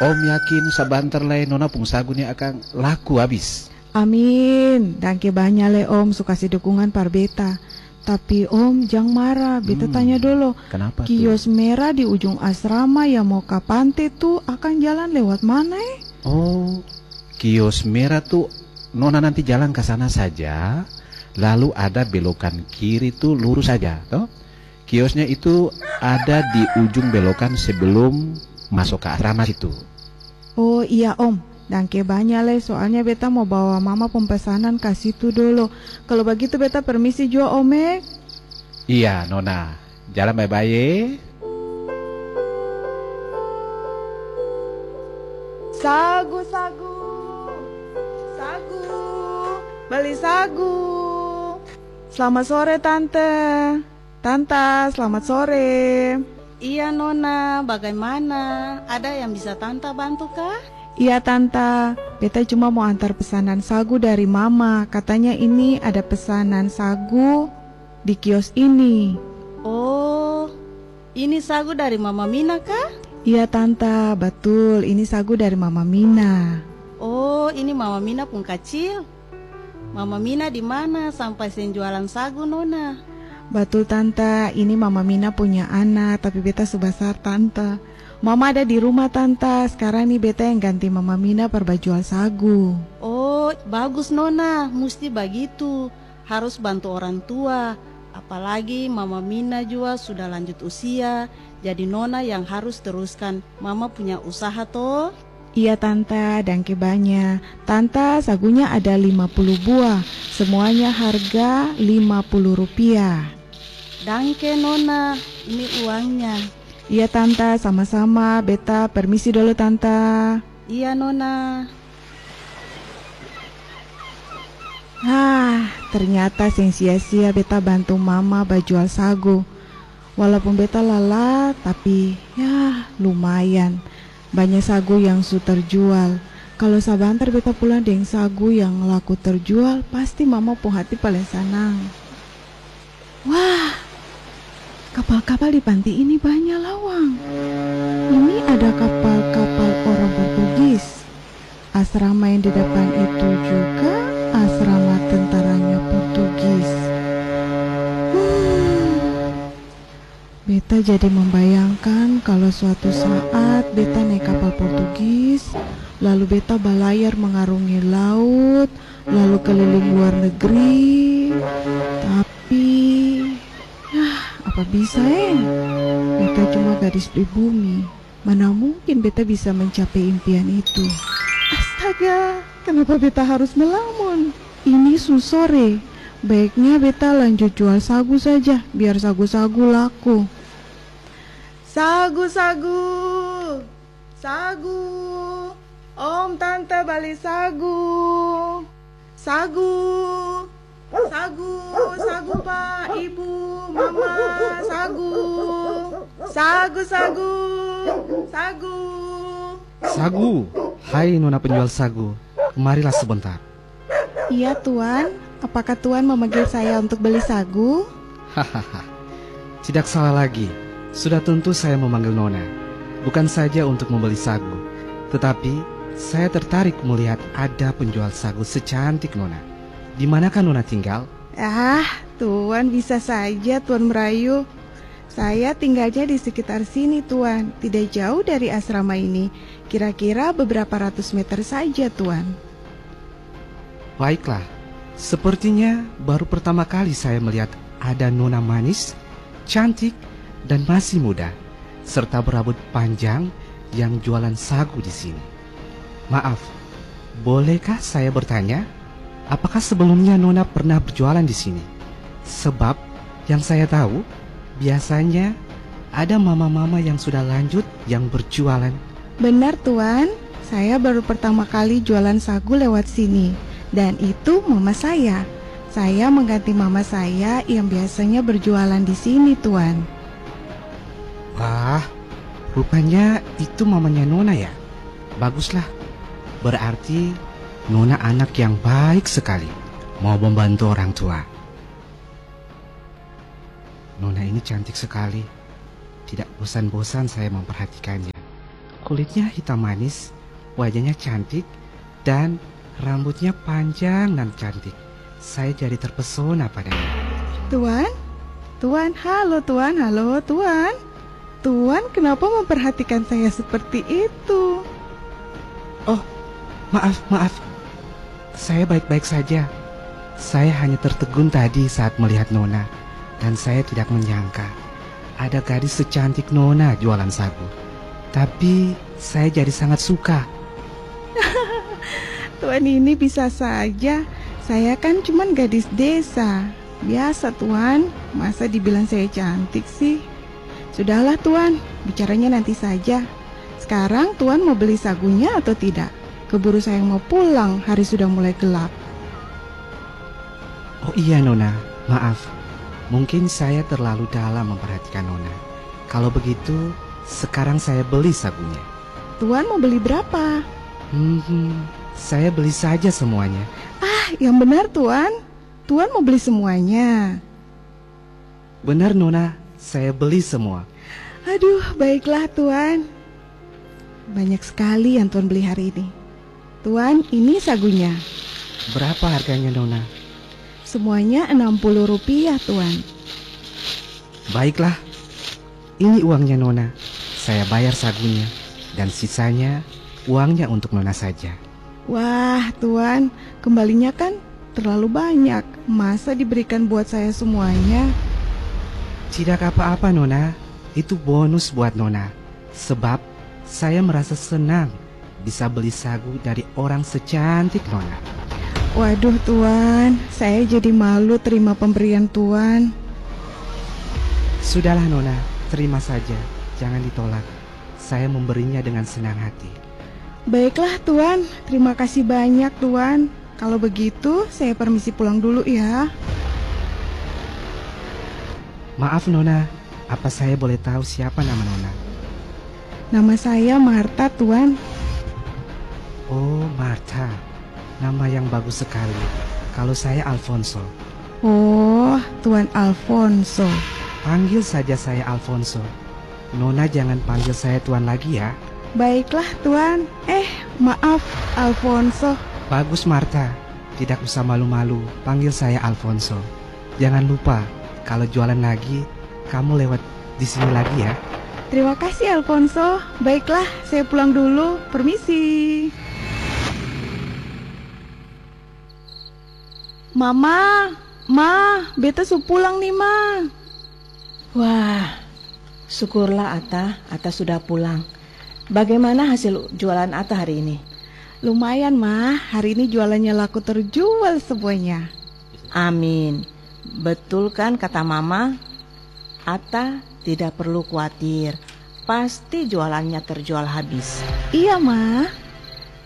Om yakin sabantar lain nona pung sagu ni akan laku habis. Amin. Dangke banyak le Om suka kasih dukungan par beta. Tapi Om jangan marah, beta tanya dulu. Kenapa Kios tuh? merah di ujung asrama yang mau ke pantai tuh akan jalan lewat mana Oh, kios merah tuh nona nanti jalan ke sana saja. Lalu ada belokan kiri tuh lurus saja, toh? Kiosnya itu ada di ujung belokan sebelum masuk ke asrama itu. Oh iya Om, dangke banyak le, soalnya beta mau bawa mama pemesanan ke situ dulu. Kalau begitu beta permisi juga Om. Iya nona, jalan bye-bye. Sagu, sagu, sagu, beli sagu. Selamat sore Tante. Tante, selamat sore. Iya Nona, bagaimana? Ada yang bisa Tante bantu kah? Iya Tante, beta cuma mau antar pesanan sagu dari Mama. Katanya ini ada pesanan sagu di kios ini. Oh, ini sagu dari Mama Mina kah? Iya Tante, betul. Ini sagu dari Mama Mina. Oh, ini Mama Mina pun kecil. Mama Mina di mana sampai sen jualan sagu Nona? Betul Tante, ini Mama Mina punya anak, tapi beta sebesar Tante. Mama ada di rumah Tante, sekarang nih beta yang ganti Mama Mina perbajual sagu. Oh, bagus Nona, mesti begitu. Harus bantu orang tua. Apalagi Mama Mina juga sudah lanjut usia. Jadi Nona yang harus teruskan. Mama punya usaha toh. Iya Tante, dangke banyak. Tante, sagunya ada 50 buah. Semuanya harga 50 rupiah. Dangke Nona, ini uangnya. Iya Tante, sama-sama. Beta permisi dulu Tante. Iya Nona. Ternyata sia-sia beta bantu Mama bajual sagu. Walaupun beta lelah, tapi ya lumayan. Banyak sagu yang sudah terjual. Kalau sabantar beta pulang dengan sagu yang laku terjual, pasti Mama pun hati paling senang. Wah, kapal-kapal di pantai ini banyak lawang. Ini ada kapal-kapal orang Portugis. Asrama yang di depan itu juga asrama tentaranya Portugis. Beta jadi membayangkan kalau suatu saat beta naik kapal Portugis, lalu beta balayar mengarungi laut, lalu keliling luar negeri. Tapi, apa bisa Beta cuma gadis pribumi. Mana mungkin beta bisa mencapai impian itu. Astaga, kenapa beta harus melamun? Ini sore. Baiknya beta lanjut jual sagu saja, biar sagu-sagu laku. Sagu, sagu, sagu. Om Tante balik sagu. Sagu, sagu, sagu Pak, Ibu, Mama, sagu. Sagu, sagu, sagu. Sagu, hai nona penjual sagu, kemarilah sebentar. Iya Tuan, apakah Tuan memanggil saya untuk beli sagu? Hahaha, tidak salah lagi. Sudah tentu saya memanggil nona, bukan saja untuk membeli sagu, tetapi saya tertarik melihat ada penjual sagu secantik nona. Di manakah nona tinggal? Tuan bisa saja Tuan merayu. Saya tinggalnya di sekitar sini Tuan, tidak jauh dari asrama ini. Kira-kira beberapa ratus meter saja Tuan. Baiklah, sepertinya baru pertama kali saya melihat ada nona manis, cantik, dan masih muda, serta berambut panjang yang jualan sagu di sini. Maaf, bolehkah saya bertanya, apakah sebelumnya nona pernah berjualan di sini? Sebab yang saya tahu, biasanya ada mama-mama yang sudah lanjut yang berjualan. Benar Tuan, saya baru pertama kali jualan sagu lewat sini. Dan itu mama saya. Saya mengganti mama saya yang biasanya berjualan di sini Tuan. Wah, rupanya itu mamanya nona ya. Baguslah, berarti nona anak yang baik sekali, mau membantu orang tua. Nona ini cantik sekali. Tidak bosan-bosan saya memperhatikannya. Kulitnya hitam manis, wajahnya cantik, dan rambutnya panjang dan cantik. Saya jadi terpesona padanya. Tuan? Tuan, halo Tuan, halo Tuan. Tuan kenapa memperhatikan saya seperti itu? Oh, maaf. Saya baik-baik saja. Saya hanya tertegun tadi saat melihat Nona. Dan saya tidak menyangka ada gadis secantik Nona jualan sagu. Tapi saya jadi sangat suka. Tuan ini bisa saja. Saya kan cuman gadis desa. Biasa Tuan, masa dibilang saya cantik sih? Sudahlah Tuan, bicaranya nanti saja. Sekarang Tuan mau beli sagunya atau tidak? Keburu saya mau pulang, hari sudah mulai gelap. Oh iya Nona, maaf. Mungkin saya terlalu dalam memperhatikan Nona. Kalau begitu, sekarang saya beli sagunya. Tuan mau beli berapa? Saya beli saja semuanya. Yang benar Tuan. Tuan mau beli semuanya. Benar Nona, saya beli semua. Aduh, baiklah Tuan. Banyak sekali yang Tuan beli hari ini. Tuan, ini sagunya. Berapa harganya Nona? Semuanya Rp60 Tuan. Baiklah, ini uangnya Nona. Saya bayar sagunya. Dan sisanya uangnya untuk Nona saja. Wah Tuan, kembalinya kan terlalu banyak. Masa diberikan buat saya semuanya? Tidak apa-apa Nona, itu bonus buat Nona. Sebab saya merasa senang bisa beli sagu dari orang secantik Nona. Waduh Tuan, saya jadi malu terima pemberian Tuan. Sudahlah Nona, terima saja, jangan ditolak. Saya memberinya dengan senang hati. Baiklah Tuan, terima kasih banyak Tuan. Kalau begitu saya permisi pulang dulu ya. Maaf Nona, apa saya boleh tahu siapa nama Nona? Nama saya Marta Tuan. Oh Marta, nama yang bagus sekali. Kalau saya Alfonso. Oh, Tuan Alfonso. Panggil saja saya Alfonso. Nona jangan panggil saya Tuan lagi ya. Baiklah Tuan. Maaf Alfonso. Bagus Marta, tidak usah malu-malu, panggil saya Alfonso. Jangan lupa, kalau jualan lagi, kamu lewat di sini lagi ya. Terima kasih Alfonso. Baiklah, saya pulang dulu. Permisi. Mama, beta su pulang nih Ma. Wah, syukurlah Ata sudah pulang. Bagaimana hasil jualan Ata hari ini? Lumayan Ma, hari ini jualannya laku terjual semuanya. Amin. Betul kan kata Mama? Ata tidak perlu khawatir, pasti jualannya terjual habis. Iya Ma.